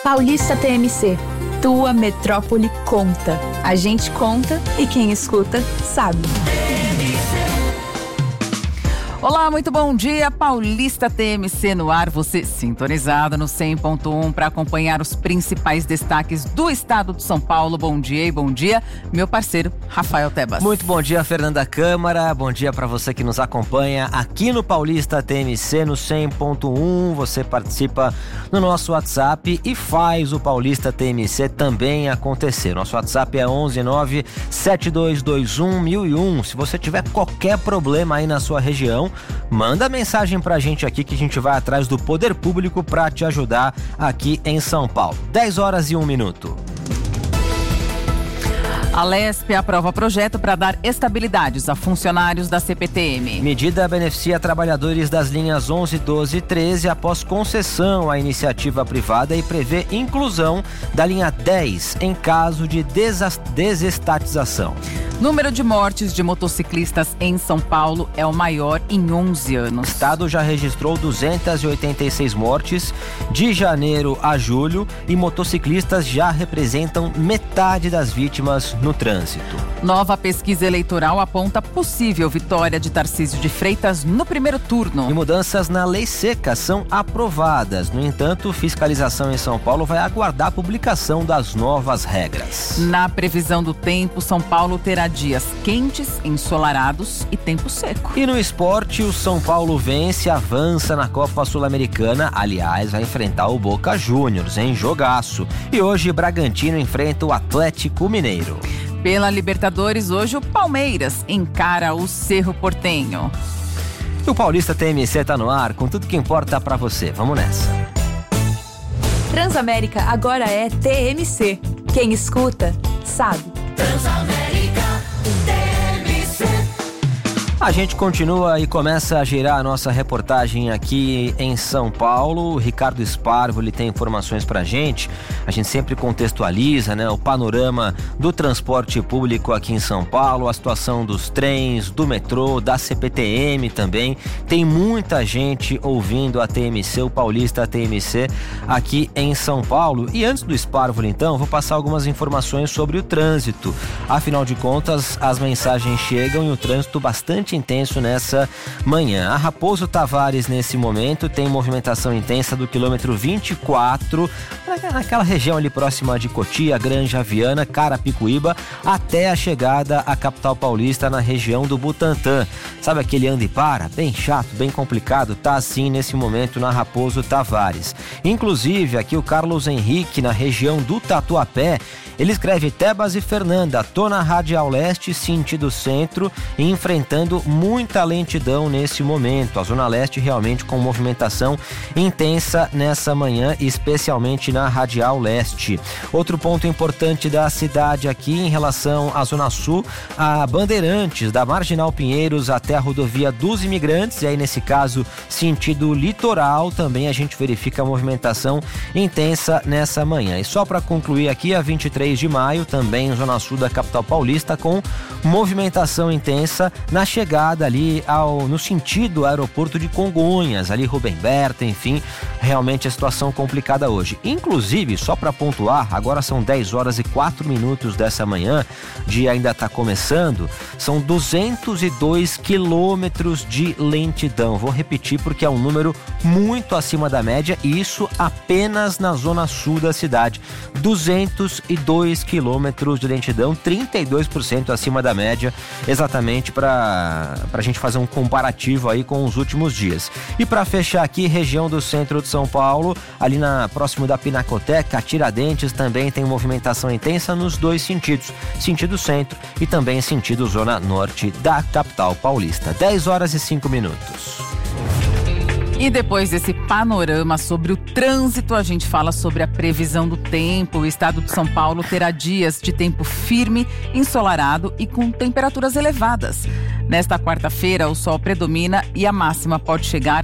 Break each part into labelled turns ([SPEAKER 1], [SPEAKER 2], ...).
[SPEAKER 1] Paulista TMC. Tua metrópole conta. A gente conta e quem escuta sabe.
[SPEAKER 2] Olá, muito bom dia, Paulista TMC no ar, você sintonizado no 100.1 para acompanhar os principais destaques do estado de São Paulo. Bom dia e bom dia, meu parceiro Rafael Tebas.
[SPEAKER 3] Muito bom dia, Fernanda Câmara, bom dia para você que nos acompanha aqui no Paulista TMC no 100.1, você participa no nosso WhatsApp e faz o Paulista TMC também acontecer. Nosso WhatsApp é 11972211001. Se você tiver qualquer problema aí na sua região, manda mensagem pra gente aqui que a gente vai atrás do poder público pra te ajudar aqui em São Paulo. 10h01.
[SPEAKER 2] A Lesp aprova projeto para dar estabilidades a funcionários da CPTM.
[SPEAKER 3] Medida beneficia trabalhadores das linhas 11, 12 e 13 após concessão à iniciativa privada e prevê inclusão da linha 10 em caso de desestatização.
[SPEAKER 2] Número de mortes de motociclistas em São Paulo é o maior em 11 anos.
[SPEAKER 3] O estado já registrou 286 mortes de janeiro a julho e motociclistas já representam metade das vítimas no trânsito.
[SPEAKER 2] Nova pesquisa eleitoral aponta possível vitória de Tarcísio de Freitas no primeiro turno.
[SPEAKER 3] E mudanças na lei seca são aprovadas. No entanto, fiscalização em São Paulo vai aguardar a publicação das novas regras.
[SPEAKER 2] Na previsão do tempo, São Paulo terá dias quentes, ensolarados e tempo seco.
[SPEAKER 3] E no esporte, o São Paulo vence, avança na Copa Sul-Americana. Aliás, vai enfrentar o Boca Juniors, em jogaço. E hoje, Bragantino enfrenta o Atlético Mineiro.
[SPEAKER 2] Pela Libertadores, hoje o Palmeiras encara o Cerro Porteño.
[SPEAKER 3] E o Paulista TMC tá no ar, com tudo que importa pra você. Vamos nessa.
[SPEAKER 1] Transamérica agora é TMC. Quem escuta, sabe.
[SPEAKER 4] Transamérica TMC.
[SPEAKER 3] A gente continua e começa a girar a nossa reportagem aqui em São Paulo. O Ricardo Sparvo, ele tem informações pra gente. A gente sempre contextualiza, né, o panorama do transporte público aqui em São Paulo, a situação dos trens, do metrô, da CPTM também. Tem muita gente ouvindo a TMC, o Paulista TMC aqui em São Paulo. E antes do Sparvo, então, vou passar algumas informações sobre o trânsito. Afinal de contas, as mensagens chegam e o trânsito bastante intenso nessa manhã. A Raposo Tavares, nesse momento, tem movimentação intensa do quilômetro 24, naquela região ali próxima de Cotia, Granja Viana, Carapicuíba, até a chegada à capital paulista na região do Butantã. Sabe aquele anda e para? Bem chato, bem complicado, tá assim nesse momento na Raposo Tavares. Inclusive, aqui o Carlos Henrique, na região do Tatuapé, ele escreve: Tebas e Fernanda, tô na Radial Leste, sentido centro, e enfrentando muita lentidão nesse momento. A Zona Leste realmente com movimentação intensa nessa manhã, especialmente na Radial Leste. Outro ponto importante da cidade aqui em relação à Zona Sul, a Bandeirantes, da Marginal Pinheiros até a rodovia dos Imigrantes, e aí nesse caso sentido litoral, também a gente verifica a movimentação intensa nessa manhã. E só para concluir aqui, a 23 de maio, também em Zona Sul da capital paulista, com movimentação intensa na chegada ali no sentido aeroporto de Congonhas, ali Rubem Berta, enfim, realmente a situação complicada hoje. Inclusive, só para pontuar, agora são 10h04 dessa manhã, o dia ainda está começando, são 202 quilômetros de lentidão. Vou repetir porque é um número muito acima da média, e isso apenas na Zona Sul da cidade. 202 quilômetros de lentidão, 32% acima da média, exatamente para a gente fazer um comparativo aí com os últimos dias. E para fechar aqui, região do centro de São Paulo, ali próximo da Pinacoteca, Tiradentes, também tem movimentação intensa nos dois sentidos, sentido centro e também sentido zona norte da capital paulista. 10h05.
[SPEAKER 2] E depois desse panorama sobre o trânsito, a gente fala sobre a previsão do tempo. O estado de São Paulo terá dias de tempo firme, ensolarado e com temperaturas elevadas. Nesta quarta-feira, o sol predomina e a máxima pode chegar a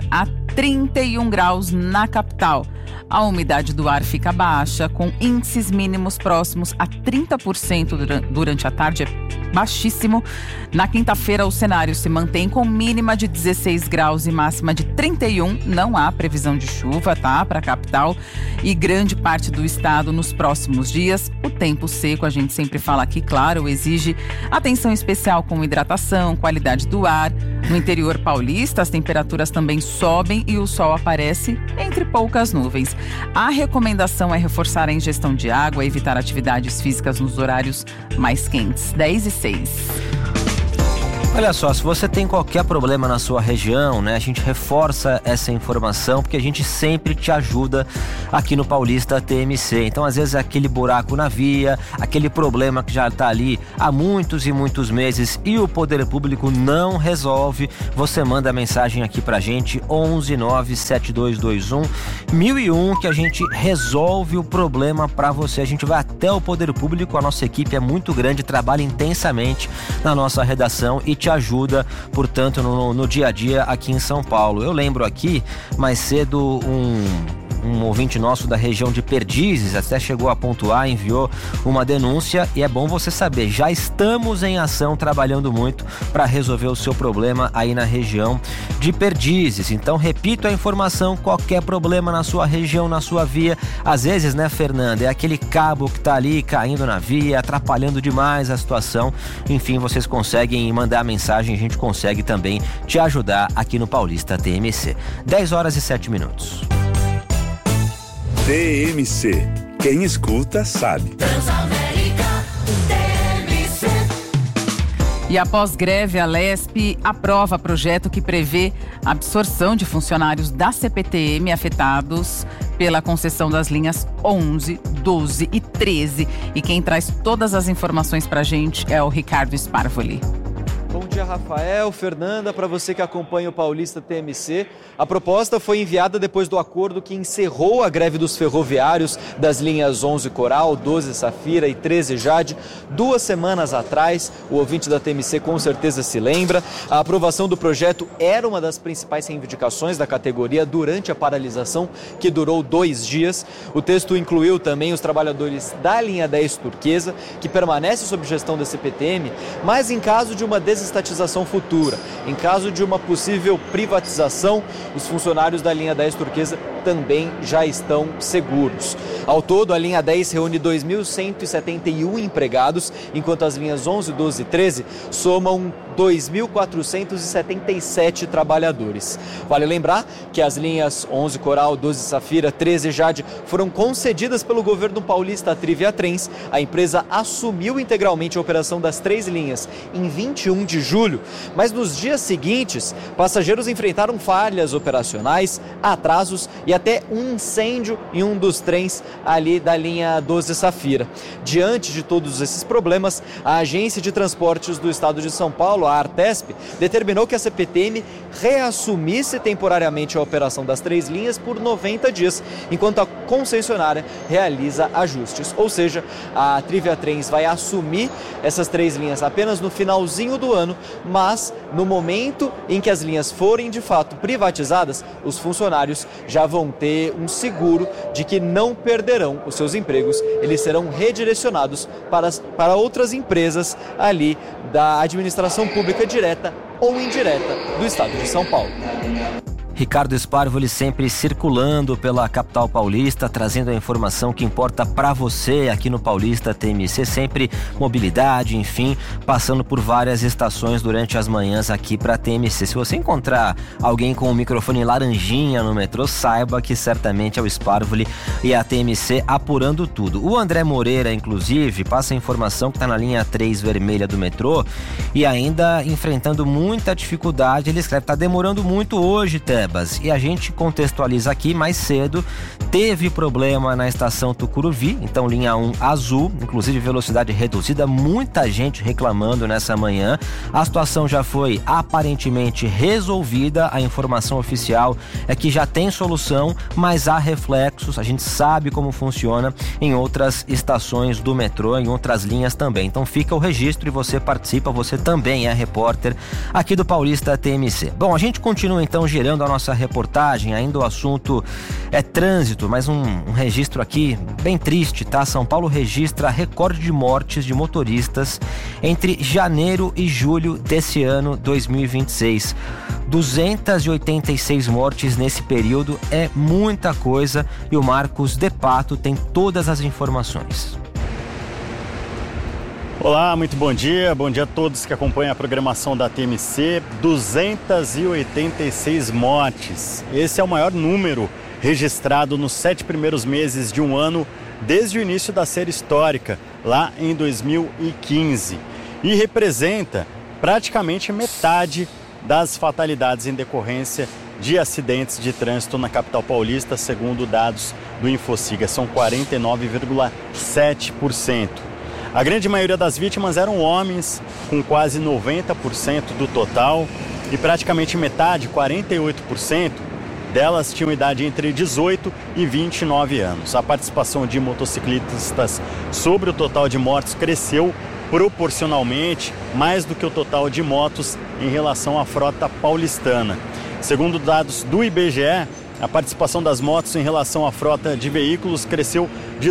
[SPEAKER 2] 31 graus na capital. A umidade do ar fica baixa, com índices mínimos próximos a 30% durante a tarde, é baixíssimo. Na quinta-feira, o cenário se mantém com mínima de 16 graus e máxima de 31. Não há previsão de chuva, tá? Para a capital e grande parte do estado nos próximos dias. O tempo seco, a gente sempre fala aqui, claro, exige atenção especial com hidratação, qualidade do ar. No interior paulista, as temperaturas também sobem e o sol aparece entre poucas nuvens. A recomendação é reforçar a ingestão de água e evitar atividades físicas nos horários mais quentes. 10:06.
[SPEAKER 3] Olha só, se você tem qualquer problema na sua região, né, a gente reforça essa informação porque a gente sempre te ajuda aqui no Paulista TMC. Então, às vezes, aquele buraco na via, aquele problema que já está ali há muitos e muitos meses e o poder público não resolve, você manda mensagem aqui pra gente, 11 97221 1001, que a gente resolve o problema pra você. A gente vai até o poder público, a nossa equipe é muito grande, trabalha intensamente na nossa redação e te ajuda, portanto, no dia a dia aqui em São Paulo. Eu lembro aqui, mais cedo, um ouvinte nosso da região de Perdizes até chegou a pontuar, enviou uma denúncia e é bom você saber, já estamos em ação, trabalhando muito para resolver o seu problema aí na região de Perdizes. Então, repito a informação, qualquer problema na sua região, na sua via, às vezes, né, Fernanda, é aquele cabo que tá ali caindo na via, atrapalhando demais a situação. Enfim, vocês conseguem mandar mensagem, a gente consegue também te ajudar aqui no Paulista TMC. 10h07.
[SPEAKER 5] TMC. Quem escuta sabe.
[SPEAKER 4] Transamérica TMC.
[SPEAKER 2] E após greve, a Lesp aprova projeto que prevê a absorção de funcionários da CPTM afetados pela concessão das linhas 11, 12 e 13. E quem traz todas as informações pra gente é o Ricardo Sparvoli.
[SPEAKER 6] Bom dia, Rafael, Fernanda, para você que acompanha o Paulista TMC. A proposta foi enviada depois do acordo que encerrou a greve dos ferroviários das linhas 11 Coral, 12 Safira e 13 Jade 2 semanas atrás. O ouvinte da TMC com certeza se lembra. A aprovação do projeto era uma das principais reivindicações da categoria durante a paralisação, que durou 2 dias. O texto incluiu também os trabalhadores da linha 10 Turquesa, que permanece sob gestão da CPTM, mas em caso de uma desestatização futura, em caso de uma possível privatização, os funcionários da linha 10 Turquesa também já estão seguros. Ao todo, a linha 10 reúne 2.171 empregados, enquanto as linhas 11, 12 e 13 somam 2.477 trabalhadores. Vale lembrar que as linhas 11 Coral, 12 Safira, 13 Jade foram concedidas pelo governo paulista à Trivia Trens. A empresa assumiu integralmente a operação das 3 linhas em 21 de julho, mas nos dias seguintes, passageiros enfrentaram falhas operacionais, atrasos e até um incêndio em um dos trens ali da linha 12 Safira. Diante de todos esses problemas, a Agência de Transportes do Estado de São Paulo, a Artesp, determinou que a CPTM reassumisse temporariamente a operação das 3 linhas por 90 dias, enquanto a concessionária realiza ajustes. Ou seja, a Trivia Trens vai assumir essas 3 linhas apenas no finalzinho do ano, mas no momento em que as linhas forem de fato privatizadas, os funcionários já vão ter um seguro de que não perderão os seus empregos, eles serão redirecionados para outras empresas ali da administração pública direta ou indireta do estado de São Paulo.
[SPEAKER 3] Ricardo Sparvoli sempre circulando pela capital paulista, trazendo a informação que importa para você aqui no Paulista TMC, sempre mobilidade, enfim, passando por várias estações durante as manhãs aqui para TMC. Se você encontrar alguém com o microfone laranjinha no metrô, saiba que certamente é o Sparvoli e a TMC apurando tudo. O André Moreira, inclusive, passa a informação que está na linha 3 vermelha do metrô e ainda enfrentando muita dificuldade. Ele escreve, está demorando muito hoje, Tebas. E a gente contextualiza aqui, mais cedo teve problema na estação Tucuruvi, então linha 1 azul, inclusive velocidade reduzida, muita gente reclamando nessa manhã. A situação já foi aparentemente resolvida, a informação oficial é que já tem solução, mas há reflexos, a gente sabe como funciona em outras estações do metrô, em outras linhas também. Então fica o registro e você participa, você também é repórter aqui do Paulista TMC. Bom, a gente continua então girando a nossa nossa reportagem. Ainda o assunto é trânsito, mas um registro aqui bem triste, tá? São Paulo registra recorde de mortes de motoristas entre janeiro e julho desse ano 2026. 286 mortes nesse período é muita coisa e o Marcos De Pato tem todas as informações.
[SPEAKER 7] Olá, muito bom dia a todos que acompanham a programação da TMC. 286 mortes, esse é o maior número registrado nos 7 primeiros meses de um ano desde o início da série histórica, lá em 2015, e representa praticamente metade das fatalidades em decorrência de acidentes de trânsito na capital paulista, segundo dados do Infociga, são 49,7%. A grande maioria das vítimas eram homens, com quase 90% do total, e praticamente metade, 48%, delas tinham idade entre 18 e 29 anos. A participação de motociclistas sobre o total de mortes cresceu proporcionalmente mais do que o total de motos em relação à frota paulistana. Segundo dados do IBGE, a participação das motos em relação à frota de veículos cresceu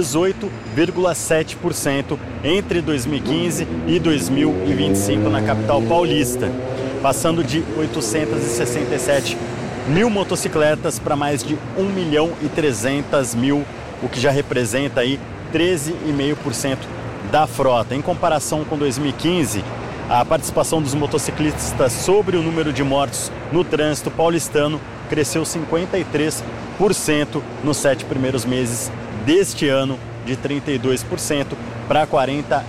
[SPEAKER 7] 18,7% entre 2015 e 2025 na capital paulista, passando de 867 mil motocicletas para mais de 1.300.000, o que já representa aí 13,5% da frota. Em comparação com 2015, a participação dos motociclistas sobre o número de mortos no trânsito paulistano cresceu 53% nos 7 primeiros meses deste ano, de 32% para 49%.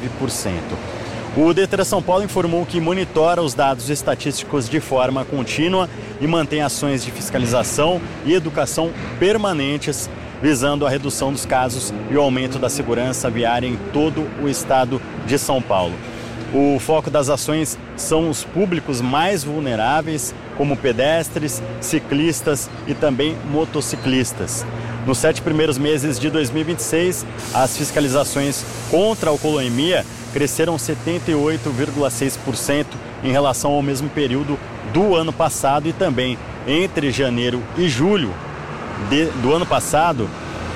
[SPEAKER 7] O Detran São Paulo informou que monitora os dados estatísticos de forma contínua e mantém ações de fiscalização e educação permanentes, visando a redução dos casos e o aumento da segurança viária em todo o estado de São Paulo. O foco das ações são os públicos mais vulneráveis, como pedestres, ciclistas e também motociclistas. Nos 7 primeiros meses de 2026, as fiscalizações contra a alcoolemia cresceram 78,6% em relação ao mesmo período do ano passado, e também entre janeiro e julho do ano passado,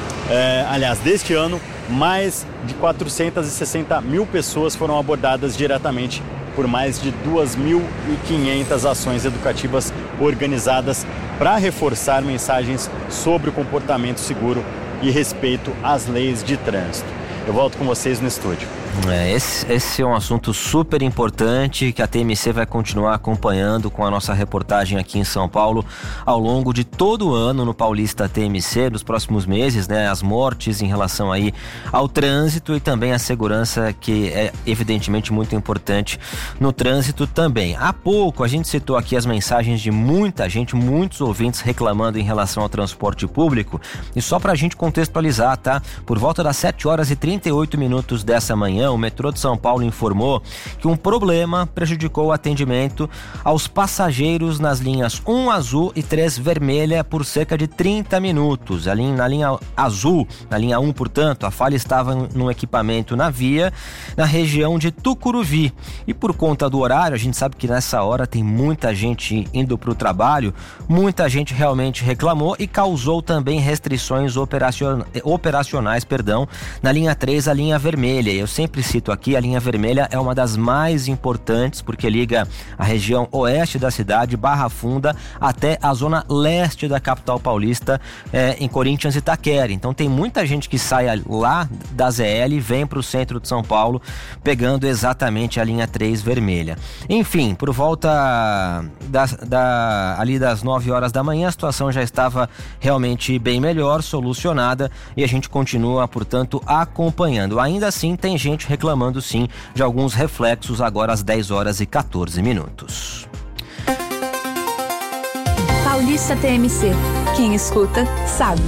[SPEAKER 7] deste ano, mais de 460 mil pessoas foram abordadas diretamente por mais de 2.500 ações educativas organizadas para reforçar mensagens sobre o comportamento seguro e respeito às leis de trânsito. Eu volto com vocês no estúdio.
[SPEAKER 3] Esse é um assunto super importante que a TMC vai continuar acompanhando com a nossa reportagem aqui em São Paulo ao longo de todo o ano no Paulista TMC, nos próximos meses, né? As mortes em relação aí ao trânsito e também a segurança, que é evidentemente muito importante no trânsito também. Há pouco a gente citou aqui as mensagens de muita gente, muitos ouvintes reclamando em relação ao transporte público, e só pra gente contextualizar, tá? Por volta das 7h38 dessa manhã, o metrô de São Paulo informou que um problema prejudicou o atendimento aos passageiros nas linhas 1 azul e 3 vermelha por cerca de 30 minutos. Ali na linha azul, na linha 1, portanto, a falha estava no equipamento na via, na região de Tucuruvi. E por conta do horário, a gente sabe que nessa hora tem muita gente indo para o trabalho, muita gente realmente reclamou e causou também restrições operacionais, na linha 3, a linha vermelha. Eu sempre cito aqui, a linha vermelha é uma das mais importantes porque liga a região oeste da cidade, Barra Funda, até a zona leste da capital paulista, em Corinthians e Itaquera. Então tem muita gente que sai lá da ZL e vem para o centro de São Paulo pegando exatamente a linha 3 vermelha. Enfim, por volta ali das 9 horas da manhã, a situação já estava realmente bem melhor, solucionada, e a gente continua, portanto, acompanhando. Ainda assim, tem gente reclamando sim de alguns reflexos agora às 10h14.
[SPEAKER 1] Paulista TMC. Quem escuta, sabe.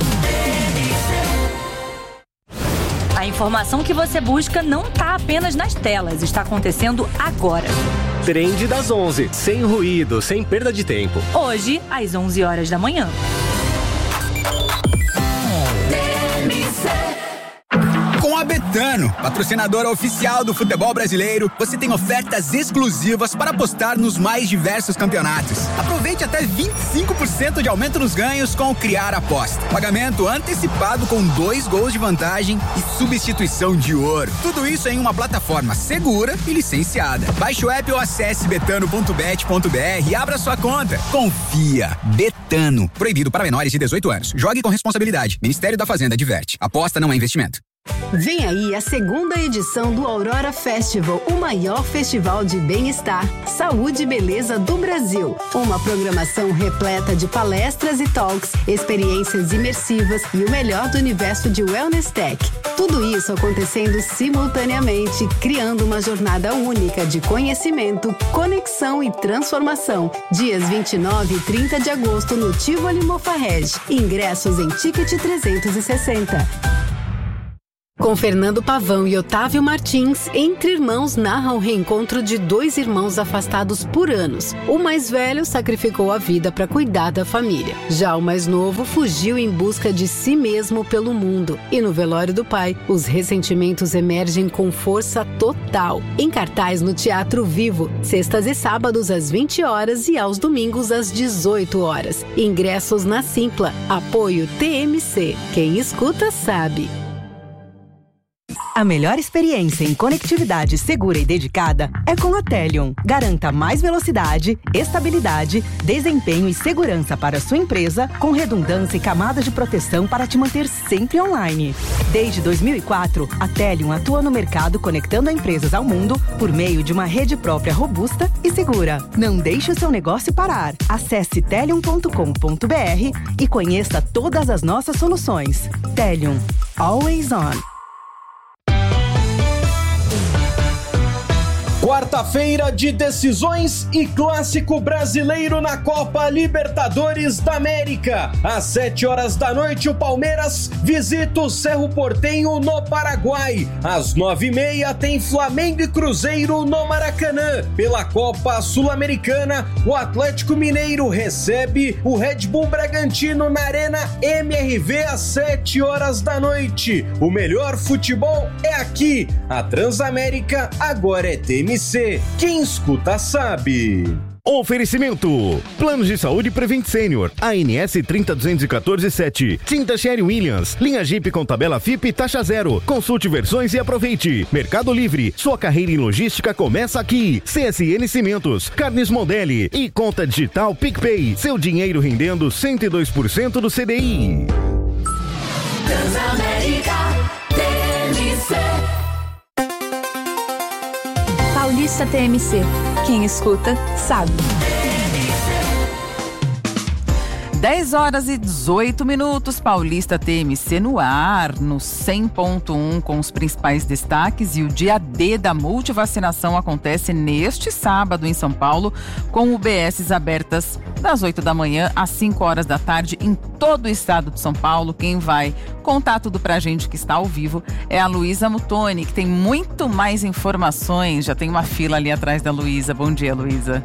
[SPEAKER 8] A informação que você busca não está apenas nas telas, está acontecendo agora.
[SPEAKER 9] Trend das 11, sem ruído, sem perda de tempo.
[SPEAKER 8] Hoje, às 11 horas da manhã.
[SPEAKER 10] Com a Betano, patrocinadora oficial do futebol brasileiro, você tem ofertas exclusivas para apostar nos mais diversos campeonatos. Aproveite até 25% de aumento nos ganhos com o Criar Aposta. Pagamento antecipado com 2 gols de vantagem e substituição de ouro. Tudo isso em uma plataforma segura e licenciada. Baixe o app ou acesse betano.bet.br e abra sua conta. Confia. Betano. Proibido para menores de 18 anos. Jogue com responsabilidade. Ministério da Fazenda adverte. Aposta não é investimento.
[SPEAKER 11] Vem aí a segunda edição do Aurora Festival, o maior festival de bem-estar, saúde e beleza do Brasil. Uma programação repleta de palestras e talks, experiências imersivas e o melhor do universo de Wellness Tech. Tudo isso acontecendo simultaneamente, criando uma jornada única de conhecimento, conexão e transformação. Dias 29 e 30 de agosto no Tivoli Mofarrege. Ingressos em Ticket 360. Com Fernando Pavão e Otávio Martins, Entre Irmãos narra o reencontro de 2 irmãos afastados por anos. O mais velho sacrificou a vida para cuidar da família. Já o mais novo fugiu em busca de si mesmo pelo mundo. E no velório do pai, os ressentimentos emergem com força total. Em cartaz no Teatro Vivo, sextas e sábados às 20 horas e aos domingos às 18 horas. Ingressos na Simpla. Apoio TMC. Quem escuta sabe.
[SPEAKER 12] A melhor experiência em conectividade segura e dedicada é com a Telion. Garanta mais velocidade, estabilidade, desempenho e segurança para a sua empresa, com redundância e camadas de proteção para te manter sempre online. Desde 2004, a Telion atua no mercado conectando empresas ao mundo por meio de uma rede própria robusta e segura. Não deixe o seu negócio parar. Acesse telion.com.br e conheça todas as nossas soluções. Telion. Always on.
[SPEAKER 13] Quarta-feira de decisões e clássico brasileiro na Copa Libertadores da América. Às 7 horas da noite, o Palmeiras visita o Cerro Porteño no Paraguai. Às 9h30 tem Flamengo e Cruzeiro no Maracanã. Pela Copa Sul-Americana, o Atlético Mineiro recebe o Red Bull Bragantino na Arena MRV às 7 horas da noite. O melhor futebol é aqui. A Transamérica agora é TMC. Quem escuta sabe.
[SPEAKER 14] Oferecimento: Planos de Saúde Prevent Senior, ANS 302147, Tinta Sherwin-Williams, linha Jeep com tabela FIP e taxa zero. Consulte versões e aproveite. Mercado Livre, sua carreira em logística começa aqui. CSN Cimentos, Carnes Modeli e Conta Digital PicPay, seu dinheiro rendendo 102% do CDI.
[SPEAKER 4] Transamérica TMC.
[SPEAKER 1] Paulista TMC. Quem escuta, sabe.
[SPEAKER 2] 10 horas e 18 minutos, Paulista TMC no ar, no 100.1 com os principais destaques. E o dia D da multivacinação acontece neste sábado em São Paulo, com UBSs abertas das 8 da manhã às 5 horas da tarde em todo o estado de São Paulo. Quem vai contar tudo pra gente que está ao vivo é a Luísa Mutoni, que tem muito mais informações. Já tem uma fila ali atrás da Luísa. Bom dia, Luísa.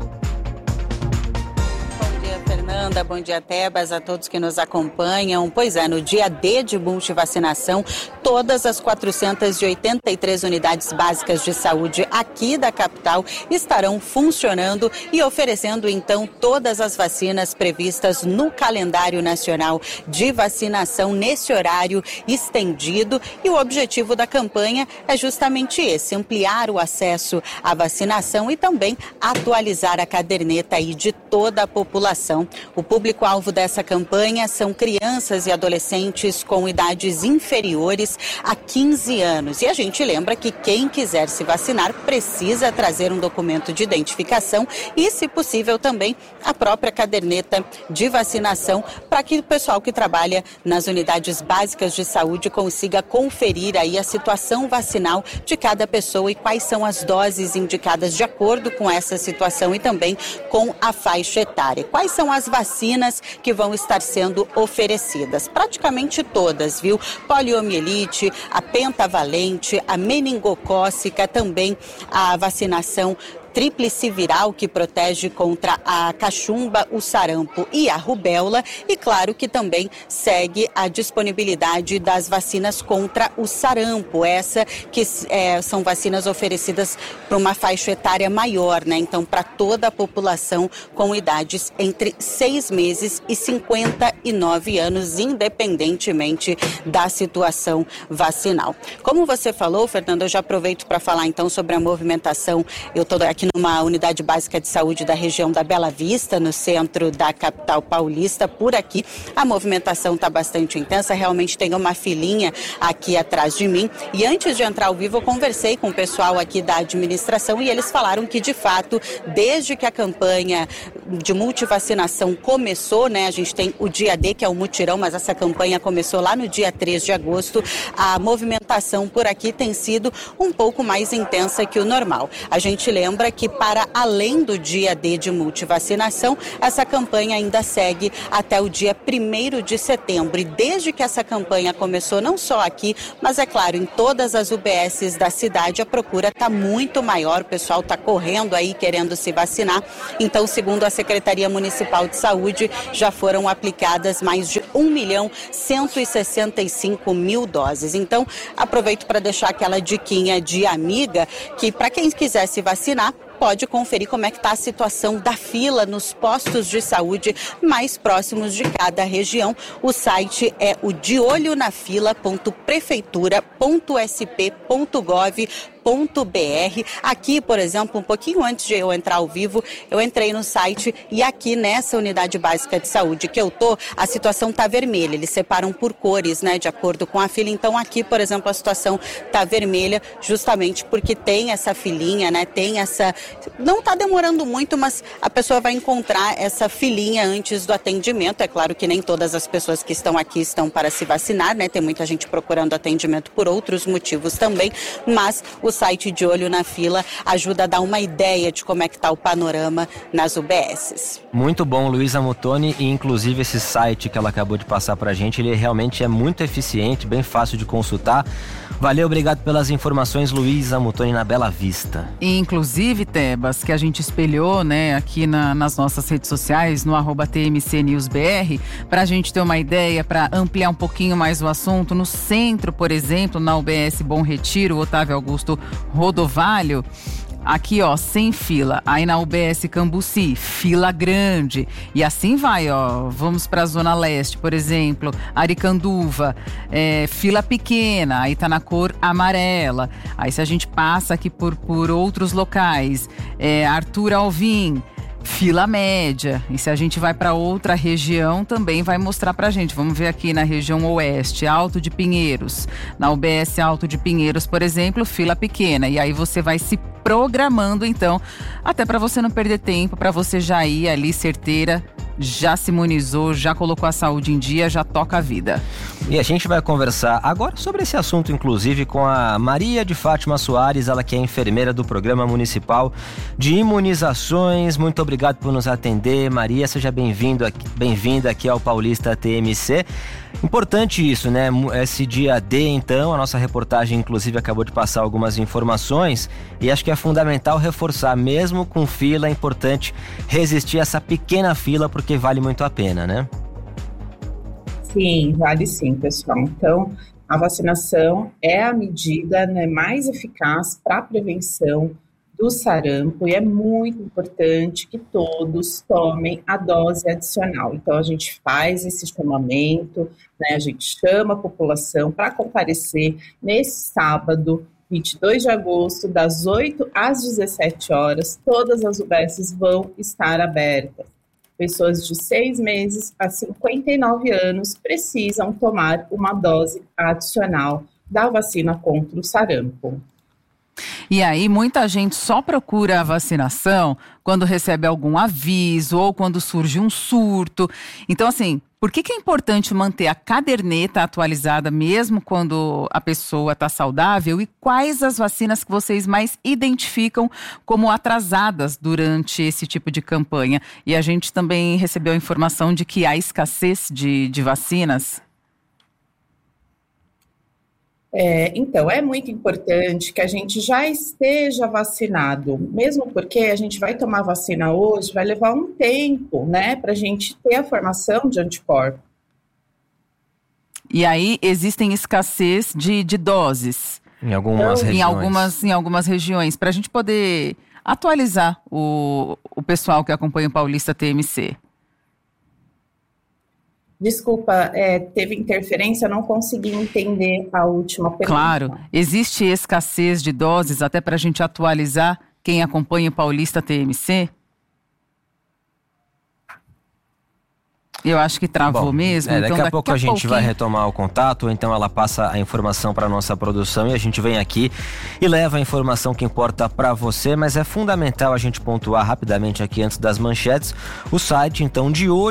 [SPEAKER 15] Fernanda, bom dia, Tebas, a todos que nos acompanham. Pois é, no dia D de multivacinação, todas as 483 unidades básicas de saúde aqui da capital estarão funcionando e oferecendo, então, todas as vacinas previstas no calendário nacional de vacinação nesse horário estendido. E o objetivo da campanha é justamente esse, ampliar o acesso à vacinação e também atualizar a caderneta aí de toda a população. O público-alvo dessa campanha são crianças e adolescentes com idades inferiores a 15 anos. E a gente lembra que quem quiser se vacinar precisa trazer um documento de identificação e, se possível, também a própria caderneta de vacinação, para que o pessoal que trabalha nas unidades básicas de saúde consiga conferir aí a situação vacinal de cada pessoa e quais são as doses indicadas de acordo com essa situação e também com a faixa etária. Quais são as vacinas que vão estar sendo oferecidas? Praticamente todas, viu? Poliomielite, a pentavalente, a meningocócica, também a vacinação tríplice viral que protege contra a cachumba, o sarampo e a rubéola. E claro que também segue a disponibilidade das vacinas contra o sarampo. Essa que são vacinas oferecidas para uma faixa etária maior, né? Então, para toda a população com idades entre 6 meses e 59 anos, independentemente da situação vacinal. Como você falou, Fernando, eu já aproveito para falar então sobre a movimentação. Eu estou aqui numa unidade básica de saúde da região da Bela Vista, no centro da capital paulista. Por aqui a movimentação está bastante intensa, realmente tem uma filinha aqui atrás de mim. E antes de entrar ao vivo, eu conversei com o pessoal aqui da administração e eles falaram que, de fato, desde que a campanha de multivacinação começou, né, a gente tem o dia D, que é o mutirão, mas essa campanha começou lá no dia 3 de agosto, a movimentação por aqui tem sido um pouco mais intensa que o normal. A gente lembra que, para além do dia D de multivacinação, essa campanha ainda segue até o dia 1º de setembro. E desde que essa campanha começou, não só aqui, mas é claro, em todas as UBSs da cidade, a procura está muito maior, o pessoal está correndo aí querendo se vacinar. Então, segundo a Secretaria Municipal de Saúde, já foram aplicadas mais de 1.165.000 doses. Então, aproveito para deixar aquela diquinha de amiga, que para quem quiser se vacinar, pode conferir como é que está a situação da fila nos postos de saúde mais próximos de cada região. O site é o deolhonafila.prefeitura.sp.gov.br. Aqui, por exemplo, um pouquinho antes de eu entrar ao vivo, eu entrei no site e aqui nessa unidade básica de saúde que eu tô, a situação tá vermelha. Eles separam por cores, né, de acordo com a fila. Então aqui, por exemplo, a situação tá vermelha justamente porque tem essa filinha, né, tem essa... Não tá demorando muito, mas a pessoa vai encontrar essa filinha antes do atendimento. É claro que nem todas as pessoas que estão aqui estão para se vacinar, né, tem muita gente procurando atendimento por outros motivos também, mas o site de Olho na Fila ajuda a dar uma ideia de como é que está o panorama nas UBSs.
[SPEAKER 3] Muito bom, Luísa Muttoni, e inclusive esse site que ela acabou de passar pra gente, ele realmente é muito eficiente, bem fácil de consultar. Valeu, obrigado pelas informações, Luísa Muttoni, na Bela Vista.
[SPEAKER 2] E inclusive, Tebas, que a gente espelhou, né, aqui nas nossas redes sociais, no @TMCNewsBR, pra gente ter uma ideia, pra ampliar um pouquinho mais o assunto, no centro, por exemplo, na UBS Bom Retiro, Otávio Augusto Rodovalho, aqui, ó, sem fila. Aí na UBS Cambuci, fila grande. E assim vai, ó. Vamos pra Zona Leste, por exemplo, Aricanduva, fila pequena, aí tá na cor amarela. Aí se a gente passa aqui por outros locais, Arthur Alvim, fila média. E se a gente vai para outra região, também vai mostrar pra gente. Vamos ver aqui na região oeste, Alto de Pinheiros. Na UBS Alto de Pinheiros, por exemplo, fila pequena. E aí você vai se programando, então, até para você não perder tempo, para você já ir ali certeira, já se imunizou, já colocou a saúde em dia, já toca a vida.
[SPEAKER 3] E a gente vai conversar agora sobre esse assunto, inclusive, com a Maria de Fátima Soares, ela que é enfermeira do Programa Municipal de Imunizações. Muito obrigado por nos atender, Maria, seja bem-vinda aqui ao Paulista TMC. Importante isso, né? Esse dia D, então, a nossa reportagem, inclusive, acabou de passar algumas informações e acho que é fundamental reforçar, mesmo com fila, é importante resistir a essa pequena fila, porque vale muito a pena, né?
[SPEAKER 16] Sim, vale sim, pessoal. Então, a vacinação é a medida, né, mais eficaz para a prevenção do sarampo e é muito importante que todos tomem a dose adicional. Então, a gente faz esse chamamento, né, a gente chama a população para comparecer nesse sábado, 22 de agosto, das 8 às 17 horas, todas as UBSs vão estar abertas. Pessoas de 6 meses a 59 anos precisam tomar uma dose adicional da vacina contra o sarampo.
[SPEAKER 2] E aí, muita gente só procura a vacinação quando recebe algum aviso ou quando surge um surto. Então, assim, por que é importante manter a caderneta atualizada mesmo quando a pessoa está saudável? E quais as vacinas que vocês mais identificam como atrasadas durante esse tipo de campanha? E a gente também recebeu a informação de que há escassez de vacinas.
[SPEAKER 16] Então, é muito importante que a gente já esteja vacinado, mesmo porque a gente vai tomar vacina hoje, vai levar um tempo, né, para a gente ter a formação de anticorpos.
[SPEAKER 2] E aí existem escassez de doses.
[SPEAKER 3] Em algumas regiões.
[SPEAKER 2] Em algumas regiões, para a gente poder atualizar o pessoal que acompanha o Paulista TMC.
[SPEAKER 16] Desculpa, teve interferência, não consegui entender a última pergunta.
[SPEAKER 2] Claro, existe escassez de doses até para a gente atualizar quem acompanha o Paulista TMC? Eu acho que travou mesmo.
[SPEAKER 3] Daqui a pouco a gente vai retomar o contato, ou então ela passa a informação para a nossa produção e a gente vem aqui e leva a informação que importa para você, mas é fundamental a gente pontuar rapidamente aqui antes das manchetes o site, então,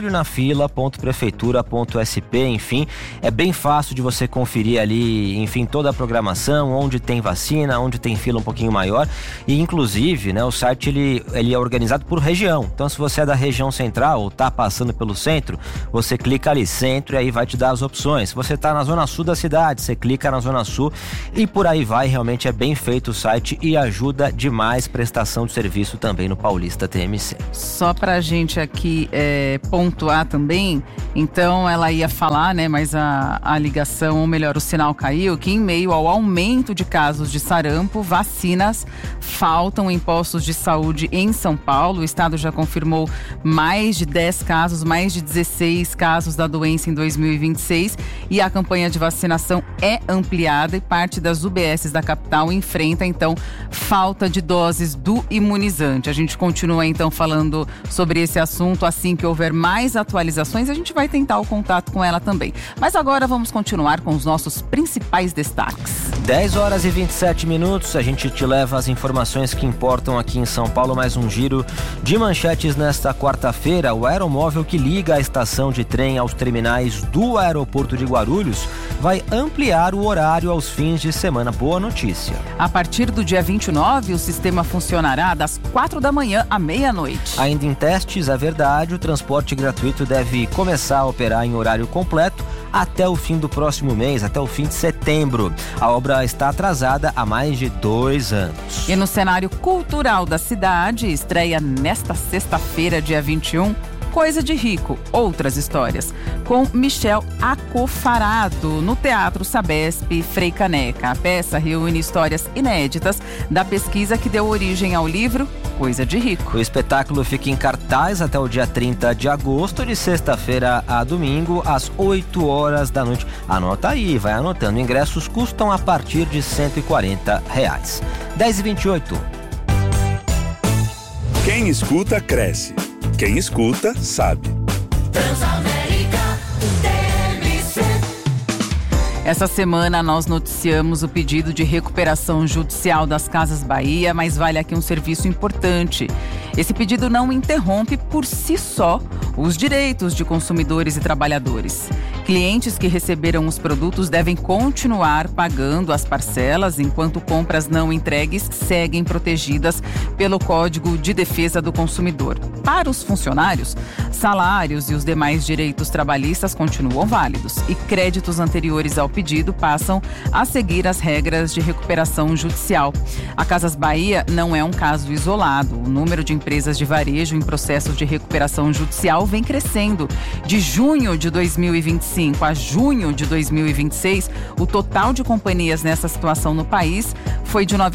[SPEAKER 3] deolhonafila.prefeitura.sp, enfim, é bem fácil de você conferir ali, enfim, toda a programação, onde tem vacina, onde tem fila um pouquinho maior e, inclusive, né, o site ele é organizado por região, então se você é da região central ou está passando pelo centro, você clica ali, centro, e aí vai te dar as opções. Se você está na zona sul da cidade, você clica na zona sul e por aí vai. Realmente é bem feito o site e ajuda demais prestação de serviço também no Paulista TMC.
[SPEAKER 2] Só pra gente aqui pontuar também, então ela ia falar, né, mas a ligação, ou melhor, o sinal caiu, que em meio ao aumento de casos de sarampo, vacinas faltam em postos de saúde em São Paulo. O estado já confirmou mais de 10 casos, mais de 16 casos da doença em 2026 e a campanha de vacinação é ampliada e parte das UBSs da capital enfrenta, então, falta de doses do imunizante. A gente continua, então, falando sobre esse assunto. Assim que houver mais atualizações, a gente vai tentar o contato com ela também. Mas agora vamos continuar com os nossos principais destaques.
[SPEAKER 3] 10 horas e 27 minutos, a gente te leva as informações que importam aqui em São Paulo. Mais um giro de manchetes nesta quarta-feira. O aeromóvel que liga a estação de trem aos terminais do aeroporto de Guarulhos vai ampliar o horário aos fins de semana. Boa notícia.
[SPEAKER 2] A partir do dia 29, o sistema funcionará das 4 da manhã à meia-noite.
[SPEAKER 3] Ainda em testes, é verdade, o transporte gratuito deve começar a operar em horário completo até o fim do próximo mês, até o fim de setembro. A obra está atrasada há mais de 2 anos.
[SPEAKER 2] E no cenário cultural da cidade, estreia nesta sexta-feira, dia 21, Coisa de Rico, Outras Histórias, com Michel Acofarado, no Teatro Sabesp Frei Caneca. A peça reúne histórias inéditas da pesquisa que deu origem ao livro Coisa de Rico.
[SPEAKER 3] O espetáculo fica em cartaz até o dia 30 de agosto, de sexta-feira a domingo, às 8 horas da noite. Anota aí, vai anotando. Ingressos custam a partir de R$140. 10h28.
[SPEAKER 5] Quem escuta, cresce. Quem escuta, sabe.
[SPEAKER 4] Transamérica TMC.
[SPEAKER 2] Essa semana nós noticiamos o pedido de recuperação judicial das Casas Bahia, mas vale aqui um serviço importante. Esse pedido não interrompe por si só os direitos de consumidores e trabalhadores. Clientes que receberam os produtos devem continuar pagando as parcelas, enquanto compras não entregues seguem protegidas pelo Código de Defesa do Consumidor. Para os funcionários, salários e os demais direitos trabalhistas continuam válidos e créditos anteriores ao pedido passam a seguir as regras de recuperação judicial. A Casas Bahia não é um caso isolado. O número de empresas de varejo em processos de recuperação judicial vem crescendo. De junho de 2025 a junho de 2026, o total de companhias nessa situação no país foi de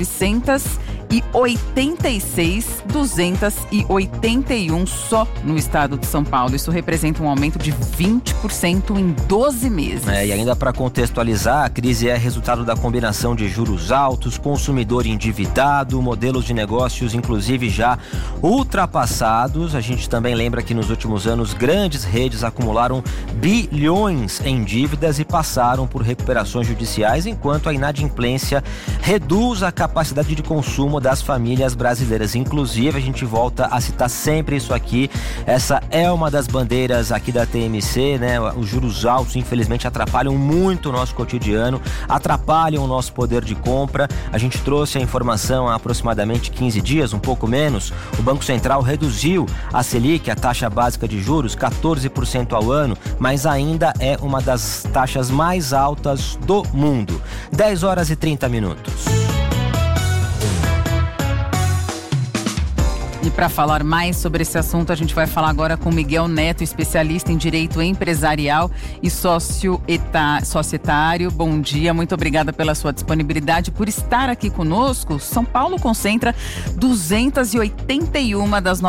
[SPEAKER 2] 986, 281 só no estado de São Paulo. Isso representa um aumento de 20% em 12 meses.
[SPEAKER 3] E ainda para contextualizar, a crise é resultado da combinação de juros altos, consumidor endividado, modelos de negócios inclusive já ultrapassados. A gente também lembra que nos últimos anos grandes redes acumularam bilhões em dívidas e passaram por recuperações judiciais, enquanto a inadimplência reduz a capacidade de consumo como das famílias brasileiras. Inclusive, a gente volta a citar sempre isso aqui. Essa é uma das bandeiras aqui da TMC, né? Os juros altos, infelizmente, atrapalham muito o nosso cotidiano, atrapalham o nosso poder de compra. A gente trouxe a informação há aproximadamente 15 dias, um pouco menos. O Banco Central reduziu a Selic, a taxa básica de juros, 14% ao ano, mas ainda é uma das taxas mais altas do mundo. 10 horas e 30 minutos.
[SPEAKER 2] E para falar mais sobre esse assunto, a gente vai falar agora com Miguel Neto, especialista em direito empresarial e societário. Bom dia, muito obrigada pela sua disponibilidade, por estar aqui conosco. São Paulo concentra 281 das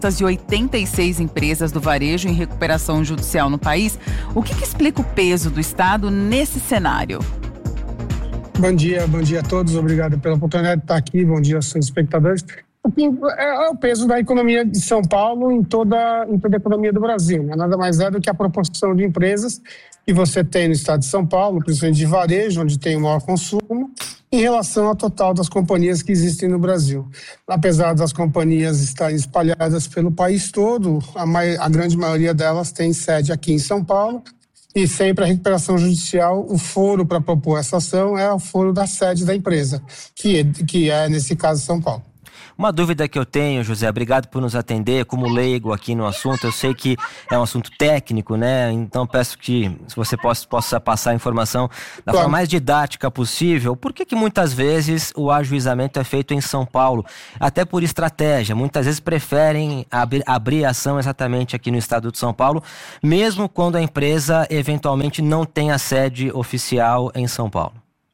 [SPEAKER 2] 986 empresas do varejo em recuperação judicial no país. O que explica o peso do Estado nesse cenário?
[SPEAKER 17] Bom dia a todos, obrigado pela oportunidade de estar aqui, bom dia aos seus espectadores. É o peso da economia de São Paulo em toda a economia do Brasil, né? Nada mais é do que a proporção de empresas que você tem no estado de São Paulo, principalmente de varejo, onde tem o maior consumo, em relação ao total das companhias que existem no Brasil. Apesar das companhias estarem espalhadas pelo país todo, a grande maioria delas tem sede aqui em São Paulo, e sempre a recuperação judicial, o foro para propor essa ação é o foro da sede da empresa, que é nesse caso, São Paulo.
[SPEAKER 3] Uma dúvida que eu tenho, José, obrigado por nos atender como leigo aqui no assunto. Eu sei que é um assunto técnico, né? Então peço que se você possa passar a informação da forma mais didática possível. Por que muitas vezes o ajuizamento é feito em São Paulo? Até por estratégia. Muitas vezes preferem abrir a ação exatamente aqui no estado de São Paulo, mesmo quando a empresa eventualmente não tem a sede oficial em São Paulo.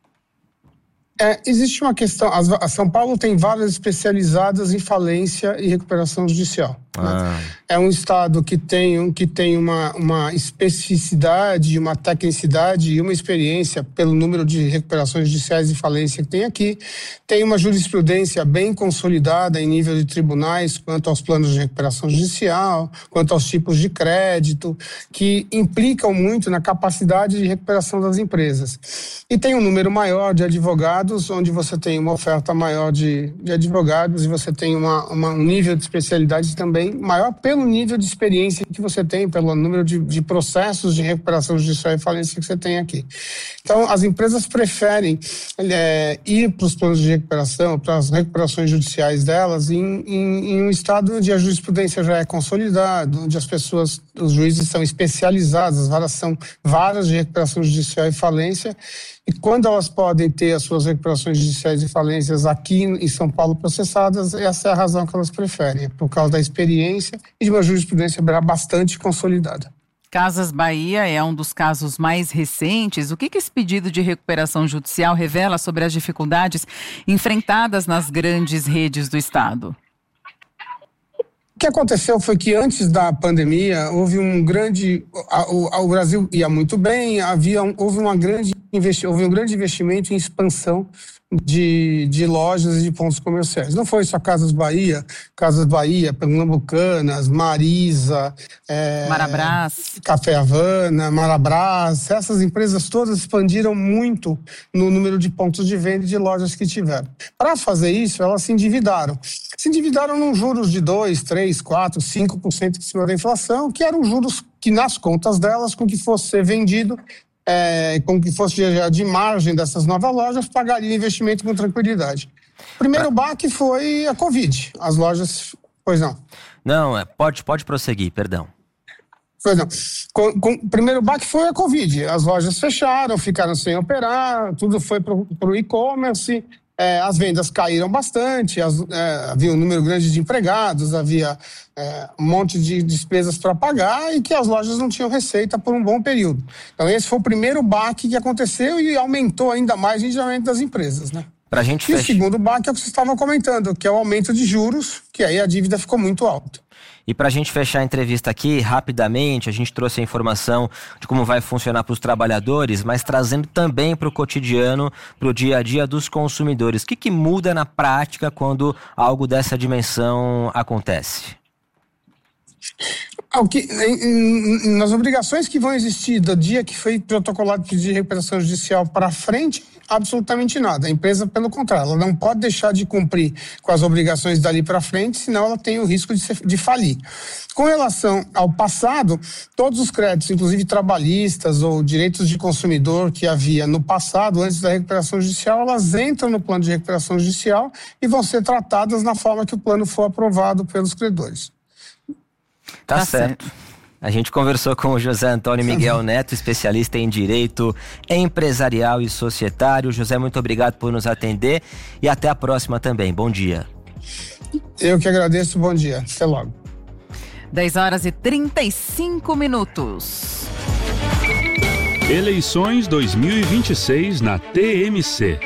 [SPEAKER 17] Existe uma questão, a São Paulo tem varas especializadas em falência e recuperação judicial. Né? É um estado que tem uma especificidade, uma tecnicidade e uma experiência pelo número de recuperações judiciais e falência que tem aqui. Tem uma jurisprudência bem consolidada em nível de tribunais quanto aos planos de recuperação judicial, quanto aos tipos de crédito, que implicam muito na capacidade de recuperação das empresas. E tem um número maior de advogados, onde você tem uma oferta maior de advogados e você tem um nível de especialidade também maior pelo nível de experiência que você tem, pelo número de processos de recuperação judicial e falência que você tem aqui. Então, as empresas preferem ir para os planos de recuperação, para as recuperações judiciais delas, em um estado onde a jurisprudência já é consolidada, onde os juízes são especializados, são varas de recuperação judicial e falência, e quando elas podem ter as suas recuperações judiciais e falências aqui em São Paulo processadas, essa é a razão que elas preferem, por causa da experiência e de uma jurisprudência bastante consolidada.
[SPEAKER 2] Casas Bahia é um dos casos mais recentes. O que esse pedido de recuperação judicial revela sobre as dificuldades enfrentadas nas grandes redes do Estado?
[SPEAKER 17] O que aconteceu foi que antes da pandemia houve um grande... O Brasil ia muito bem, houve um grande investimento em expansão de lojas e de pontos comerciais. Não foi só Casas Bahia, Pernambucanas, Marisa,
[SPEAKER 2] Marabras,
[SPEAKER 17] Café Havana, Marabras. Essas empresas todas expandiram muito no número de pontos de venda e de lojas que tiveram. Para fazer isso, elas se endividaram. Se endividaram num juros de 2%, 3%, 4%, 5% em cima da inflação, que eram juros que nas contas delas, com que fosse ser vendido, com que fosse de margem dessas novas lojas, pagaria investimento com tranquilidade. O primeiro baque foi a Covid. As lojas... Pois não.
[SPEAKER 3] Não, pode prosseguir, perdão.
[SPEAKER 17] Pois não. O primeiro baque foi a Covid. As lojas fecharam, ficaram sem operar, tudo foi para o e-commerce. As vendas caíram bastante, havia um número grande de empregados, havia um monte de despesas para pagar e que as lojas não tinham receita por um bom período. Então esse foi o primeiro baque que aconteceu e aumentou ainda mais o endividamento das empresas, né? O segundo baque é o que vocês estavam comentando, que é o aumento de juros, que aí a dívida ficou muito alta.
[SPEAKER 3] E para a gente fechar a entrevista aqui, rapidamente, a gente trouxe a informação de como vai funcionar para os trabalhadores, mas trazendo também para o cotidiano, para o dia a dia dos consumidores. O que muda na prática quando algo dessa dimensão acontece?
[SPEAKER 17] Nas obrigações que vão existir do dia que foi protocolado o pedido de recuperação judicial para frente, absolutamente nada. A empresa, pelo contrário, ela não pode deixar de cumprir com as obrigações dali para frente, senão ela tem o risco de falir. Com relação ao passado, todos os créditos, inclusive trabalhistas ou direitos de consumidor que havia no passado, antes da recuperação judicial, elas entram no plano de recuperação judicial e vão ser tratadas na forma que o plano for aprovado pelos credores.
[SPEAKER 3] Tá certo. A gente conversou com o José Antônio Miguel Neto, especialista em direito empresarial e societário. José, muito obrigado por nos atender e até a próxima também. Bom dia.
[SPEAKER 17] Eu que agradeço, bom dia. Até logo.
[SPEAKER 2] 10h35.
[SPEAKER 5] Eleições 2026 na TMC.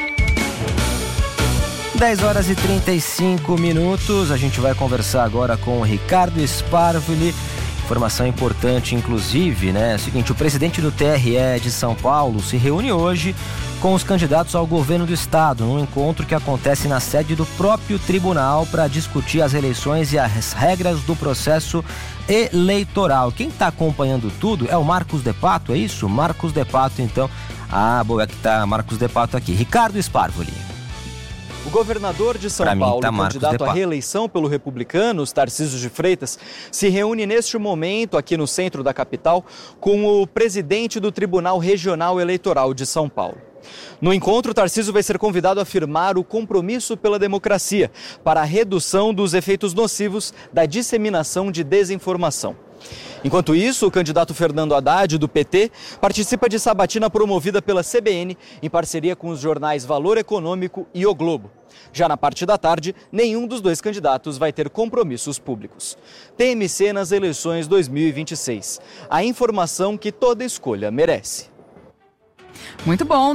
[SPEAKER 3] 10h35. A gente vai conversar agora com o Ricardo Sparvoli. Informação importante, inclusive, né? É o seguinte, o presidente do TRE de São Paulo se reúne hoje com os candidatos ao governo do estado, num encontro que acontece na sede do próprio tribunal para discutir as eleições e as regras do processo eleitoral. Quem está acompanhando tudo é o Marcos De Pato, é isso? Marcos De Pato, então. Ah, boa, é que tá Marcos De Pato aqui. Ricardo Sparvoli.
[SPEAKER 6] O governador de São Paulo, candidato à reeleição pelo Republicanos, Tarcísio de Freitas, se reúne neste momento aqui no centro da capital com o presidente do Tribunal Regional Eleitoral de São Paulo. No encontro, Tarcísio vai ser convidado a firmar o compromisso pela democracia para a redução dos efeitos nocivos da disseminação de desinformação. Enquanto isso, o candidato Fernando Haddad, do PT, participa de sabatina promovida pela CBN em parceria com os jornais Valor Econômico e O Globo. Já na parte da tarde, nenhum dos dois candidatos vai ter compromissos públicos. TMC nas eleições 2026. A informação que toda escolha merece.
[SPEAKER 2] Muito bom,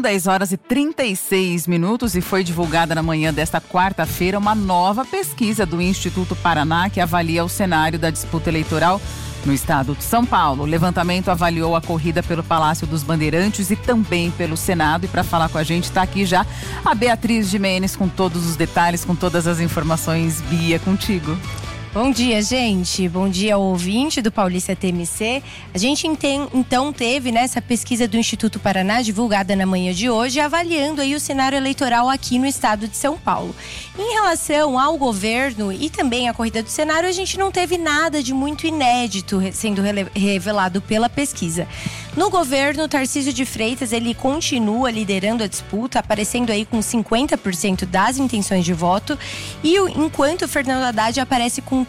[SPEAKER 2] 10h36 e foi divulgada na manhã desta quarta-feira uma nova pesquisa do Instituto Paraná que avalia o cenário da disputa eleitoral no estado de São Paulo. O levantamento avaliou a corrida pelo Palácio dos Bandeirantes e também pelo Senado. E para falar com a gente está aqui já a Beatriz Gimenez com todos os detalhes, com todas as informações. Bia, contigo.
[SPEAKER 18] Bom dia, gente. Bom dia ao ouvinte do Paulista TMC. A gente então teve nessa pesquisa do Instituto Paraná, divulgada na manhã de hoje, avaliando aí o cenário eleitoral aqui no estado de São Paulo. Em relação ao governo e também à corrida do cenário, a gente não teve nada de muito inédito sendo revelado pela pesquisa. No governo, Tarcísio de Freitas, ele continua liderando a disputa, aparecendo aí com 50% das intenções de voto, e enquanto Fernando Haddad aparece com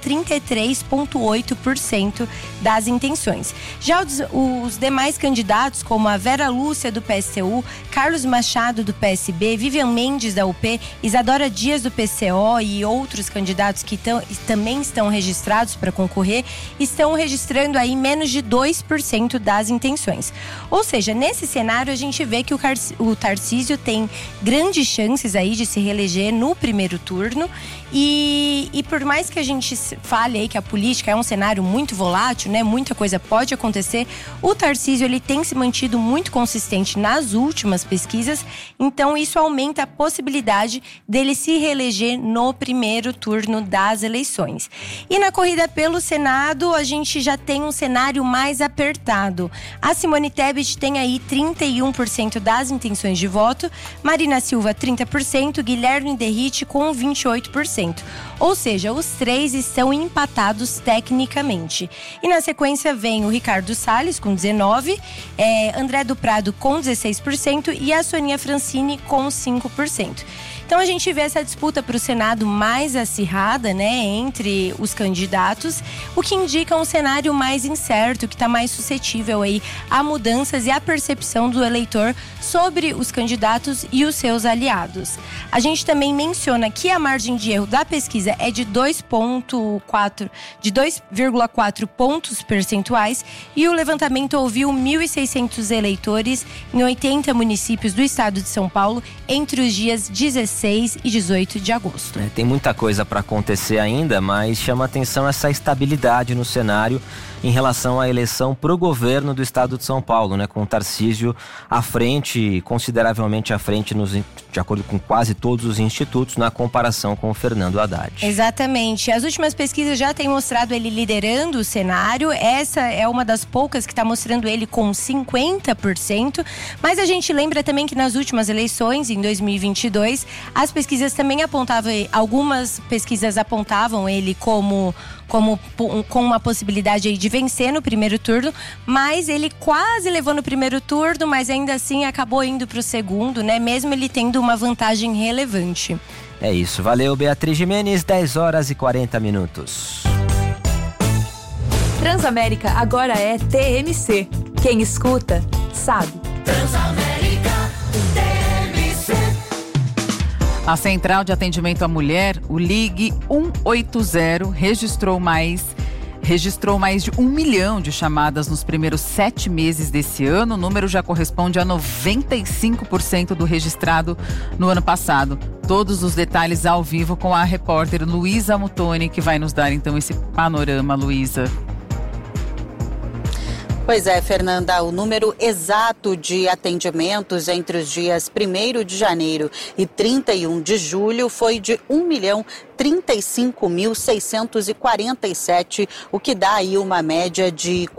[SPEAKER 18] 33,8% das intenções. Já os demais candidatos, como a Vera Lúcia, do PSTU, Carlos Machado, do PSB, Vivian Mendes, da UP, Isadora Dias, do PCO e outros candidatos que também estão registrados para concorrer, estão registrando aí menos de 2% das intenções. Ou seja, nesse cenário a gente vê que o Tarcísio tem grandes chances aí de se reeleger no primeiro turno e por mais que a gente fale aí que a política é um cenário muito volátil, né? Muita coisa pode acontecer. O Tarcísio, ele tem se mantido muito consistente nas últimas pesquisas, então isso aumenta a possibilidade dele se reeleger no primeiro turno das eleições. E na corrida pelo Senado, a gente já tem um cenário mais apertado. A Simone Tebet tem aí 31% das intenções de voto, Marina Silva 30%, Guilherme Derrite com 28%. Ou seja, os três estão empatados tecnicamente. E na sequência vem o Ricardo Salles com 19%, André do Prado com 16% e a Sonia Francini com 5%. Então a gente vê essa disputa para o Senado mais acirrada, né, entre os candidatos, o que indica um cenário mais incerto, que está mais suscetível aí a mudanças e a percepção do eleitor sobre os candidatos e os seus aliados. A gente também menciona que a margem de erro da pesquisa é de 2,4 pontos percentuais e o levantamento ouviu 1.600 eleitores em 80 municípios do estado de São Paulo entre os dias 16 e 18 de agosto.
[SPEAKER 3] Tem muita coisa para acontecer ainda, mas chama atenção essa estabilidade no cenário em relação à eleição para o governo do estado de São Paulo, né? Com o Tarcísio à frente, consideravelmente à frente, de acordo com quase todos os institutos, na comparação com o Fernando Haddad.
[SPEAKER 18] Exatamente. As últimas pesquisas já têm mostrado ele liderando o cenário. Essa é uma das poucas que está mostrando ele com 50%. Mas a gente lembra também que nas últimas eleições, em 2022, as pesquisas também apontavam, algumas pesquisas apontavam ele com uma possibilidade aí de vencer no primeiro turno, mas ele quase levou no primeiro turno, mas ainda assim acabou indo para o segundo, né? Mesmo ele tendo uma vantagem relevante.
[SPEAKER 3] É isso, valeu Beatriz Gimenez, 10h40.
[SPEAKER 1] Transamérica agora é TMC. Quem escuta, sabe.
[SPEAKER 4] Transamérica TMC.
[SPEAKER 2] A Central de Atendimento à Mulher, o Ligue 180, registrou mais de 1 milhão de chamadas nos primeiros 7 meses desse ano. O número já corresponde a 95% do registrado no ano passado. Todos os detalhes ao vivo com a repórter Luísa Mutoni, que vai nos dar então esse panorama. Luísa.
[SPEAKER 15] Pois é, Fernanda, o número exato de atendimentos entre os dias 1º de janeiro e 31 de julho foi de 1.035.647, o que dá aí uma média de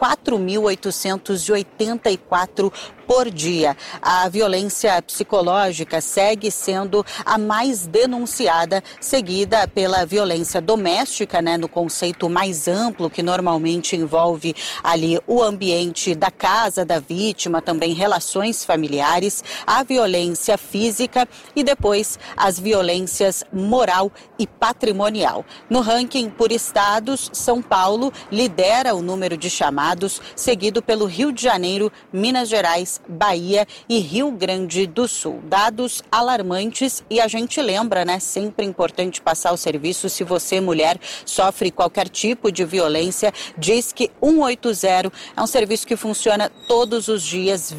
[SPEAKER 15] 4.884 por dia. A violência psicológica segue sendo a mais denunciada, seguida pela violência doméstica, né, no conceito mais amplo, que normalmente envolve ali o ambiente da casa da vítima, também relações familiares, a violência física e depois as violências moral e patrimonial. No ranking por estados, São Paulo lidera o número de chamados, seguido pelo Rio de Janeiro, Minas Gerais, Bahia e Rio Grande do Sul. Dados alarmantes e a gente lembra, né? Sempre importante passar o serviço. Se você, mulher, sofre qualquer tipo de violência, diz que 180 é um serviço que funciona todos os dias,